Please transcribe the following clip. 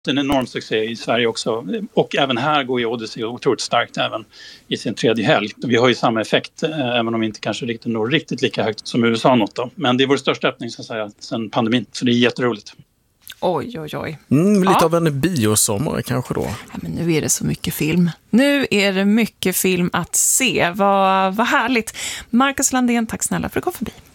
En enorm succé i Sverige också. Och även här går ju Odyssey otroligt starkt även i sin tredje helg. Vi har ju samma effekt, även om vi inte kanske riktigt når riktigt lika högt som USA något då. Men det är vår största öppning så att säga sedan pandemin, så det är jätteroligt. Oj. Lite av en biosommar kanske då. Ja, men nu är det så mycket film. Nu är det mycket film att se. Vad härligt. Marcus Landén, tack snälla för att du kom förbi.